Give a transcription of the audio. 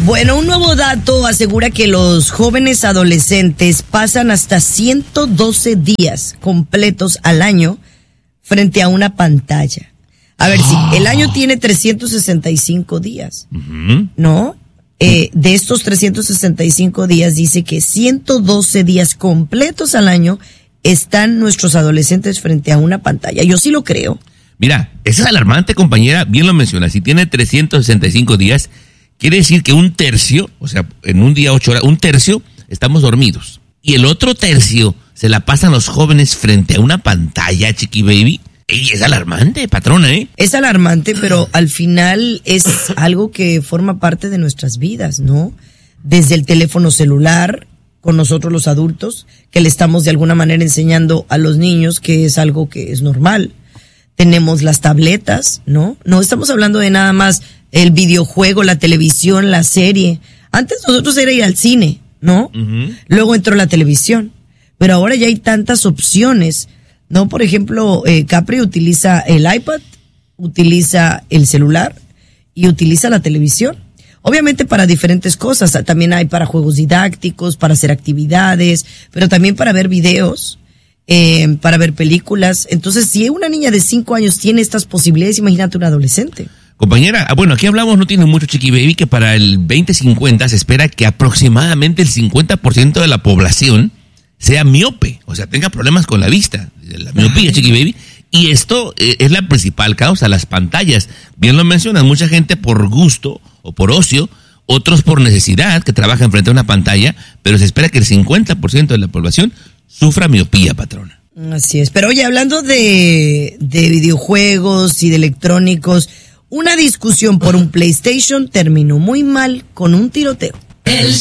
Bueno, un nuevo dato asegura que los jóvenes adolescentes pasan hasta 112 días completos al año frente a una pantalla. A ver, si el año tiene 365 días, ¿no? De estos 365 días dice que 112 días completos al año están nuestros adolescentes frente a una pantalla. Yo sí lo creo. Mira, es alarmante, compañera, bien lo menciona. Si tiene 365 días, quiere decir que un tercio, o sea, en un día 8 horas, un tercio estamos dormidos. Y el otro tercio se la pasan los jóvenes frente a una pantalla, chiqui baby. Ey, es alarmante, patrona, ¿eh? Es alarmante, pero al final es algo que forma parte de nuestras vidas, ¿no? Desde el teléfono celular, con nosotros los adultos, que le estamos de alguna manera enseñando a los niños que es algo que es normal. Tenemos las tabletas, ¿no? No estamos hablando de nada más el videojuego, la televisión, la serie. Antes nosotros era ir al cine, ¿no? Luego entró la televisión. Pero ahora ya hay tantas opciones, ¿no? Por ejemplo, Capri utiliza el iPad, utiliza el celular y utiliza la televisión. Obviamente para diferentes cosas. También hay para juegos didácticos, para hacer actividades, pero también para ver videos, para ver películas. Entonces, si una niña de 5 años tiene estas posibilidades, imagínate un adolescente. Compañera, bueno, aquí hablamos, no tiene mucho, chiqui baby, que para el 2050 se espera que aproximadamente el 50% de la población sea miope, o sea, tenga problemas con la vista, la miopía, chiqui baby, y esto es la principal causa, las pantallas. Bien lo mencionas, mucha gente por gusto o por ocio, otros por necesidad, que trabajan frente a una pantalla, pero se espera que el 50% de la población sufra miopía, patrona. Así es, pero oye, hablando de videojuegos y de electrónicos, una discusión por un PlayStation terminó muy mal con un tiroteo.